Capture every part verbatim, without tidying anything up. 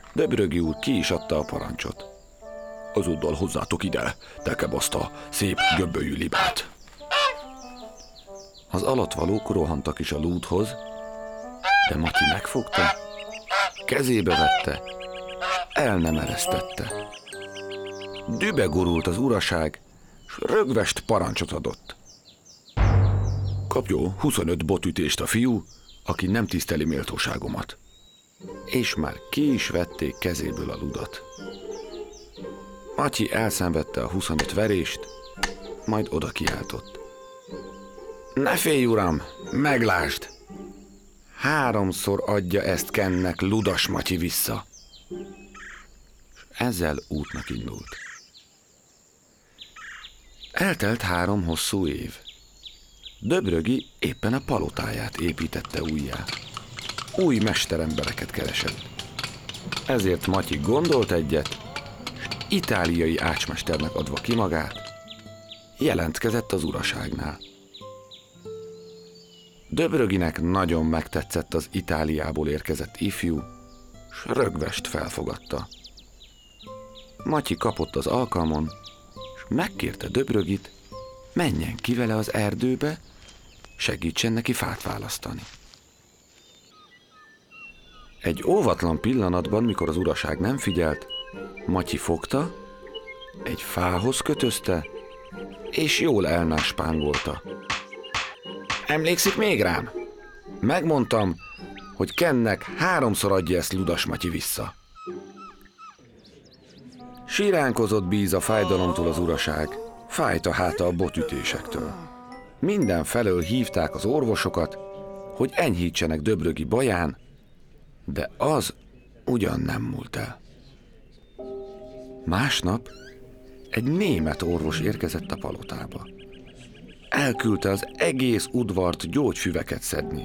Döbrögi úr ki is adta a parancsot. Azonnal hozzátok ide, nekem azt a szép gömbölyű libát. Az alattvalók rohantak is a lúdhoz, de Matyi megfogta, kezébe vette, el nem eresztette. Dübe gurult az uraság, s rögvest parancsot adott. Kapjon huszonöt botütést a fiú, aki nem tiszteli méltóságomat. És már ki is vették kezéből a ludat. Matyi elszenvedte a huszonöt verést, majd oda kiáltott. Ne félj, uram, meglásd! Háromszor adja ezt Kennek Ludas Matyi vissza. És ezzel útnak indult. Eltelt három hosszú év. Döbrögi éppen a palotáját építette újjá. Új mesterembereket keresett. Ezért Matyi gondolt egyet, és itáliai ácsmesternek adva ki magát, jelentkezett az uraságnál. Döbröginek nagyon megtetszett az Itáliából érkezett ifjú, s rögvest felfogadta. Matyi kapott az alkalmon, és megkérte Döbrögit, menjen ki vele az erdőbe, segítsen neki fát választani. Egy óvatlan pillanatban, mikor az uraság nem figyelt, Matyi fogta, egy fához kötözte, és jól elnáspángolta. Emlékszik még rám? Megmondtam, hogy Kennek háromszor adja ezt Ludas Matyi vissza. Siránkozott bíz fájdalomtól az uraság, fájt a háta a botütésektől. Mindenfelől hívták az orvosokat, hogy enyhítsenek Döbrögi baján, de az ugyan nem múlt el. Másnap egy német orvos érkezett a palotába. Elküldte az egész udvart gyógyfüveket szedni.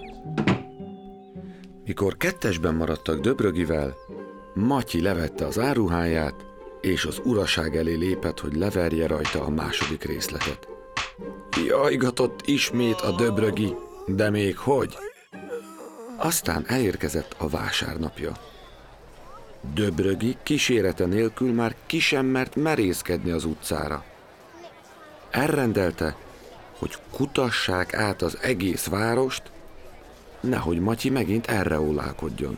Mikor kettesben maradtak Döbrögivel, Matyi levette az áruháját, és az uraság elé lépett, hogy leverje rajta a második részletet. Jajgatott ismét a Döbrögi, de még hogy? Aztán elérkezett a vásárnapja. Döbrögi kísérete nélkül már ki sem mert merészkedni az utcára. Elrendelte, hogy kutassák át az egész várost, nehogy Matyi megint elreólálkodjon.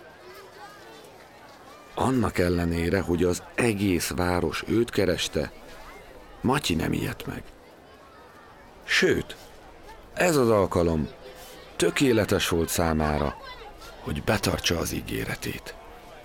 Annak ellenére, hogy az egész város őt kereste, Matyi nem ijedt meg. Sőt, ez az alkalom tökéletes volt számára, hogy betartsa az ígéretét.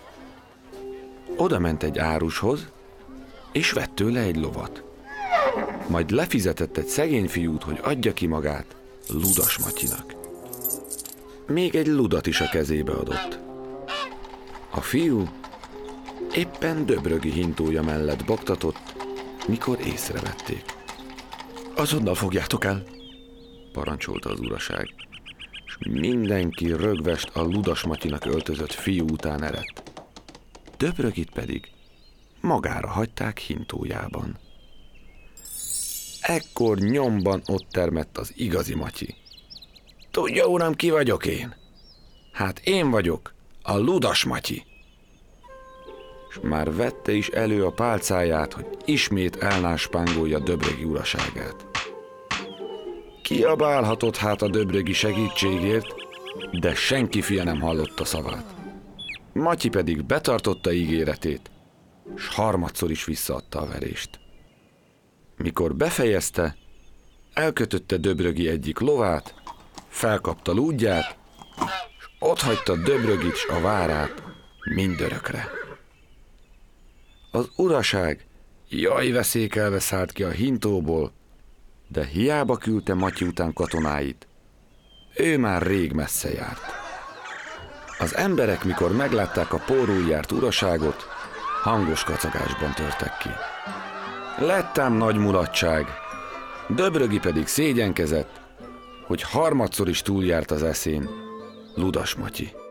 Oda ment egy árushoz, és vett tőle egy lovat. Majd lefizetett egy szegény fiút, hogy adja ki magát Ludas Matyinak. Még egy ludat is a kezébe adott. A fiú éppen Döbrögi hintója mellett baktatott, mikor észrevették. Azonnal fogjátok el, parancsolta az uraság, és mindenki rögvest a Ludas Matyinak öltözött fiú után eredt. Döbrögit pedig magára hagyták hintójában. Ekkor nyomban ott termett az igazi Matyi. Tudja, uram, ki vagyok én? Hát én vagyok, a Ludas Matyi. És már vette is elő a pálcáját, hogy ismét elnáspángolja Döbrögi uraságát. Kiabálhatott hát a Döbrögi segítségért, de senki fia nem hallotta szavát. Matyi pedig betartotta ígéretét, s harmadszor is visszaadta a verést. Mikor befejezte, elkötötte Döbrögi egyik lovát, felkapta lúdját, és otthagyta Döbrögit s a várát mindörökre. Az uraság jaj veszékelve szállt ki a hintóból, de hiába küldte Matyi után katonáit, ő már rég messze járt. Az emberek, mikor meglátták a pórul járt uraságot, hangos kacagásban törtek ki. Lettem nagy mulatság, Döbrögi pedig szégyenkezett, hogy harmadszor is túljárt az eszén Ludas Matyi.